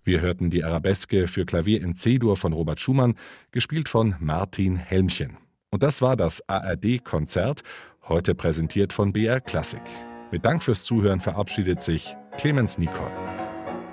Wir hörten die Arabeske für Klavier in C-Dur von Robert Schumann, gespielt von Martin Helmchen. Und das war das ARD-Konzert, heute präsentiert von BR Klassik. Mit Dank fürs Zuhören verabschiedet sich Clemens Nicol.